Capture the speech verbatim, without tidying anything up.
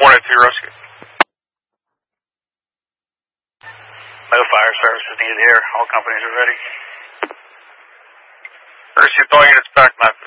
one oh two rescue. No fire services needed here. All companies are ready. Rescue, all units back, map